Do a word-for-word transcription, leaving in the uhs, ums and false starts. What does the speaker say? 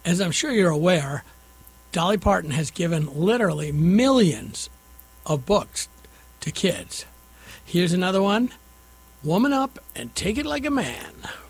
as I'm sure you're aware, Dolly Parton has given literally millions of books to kids. Here's another one. Woman up and take it like a man.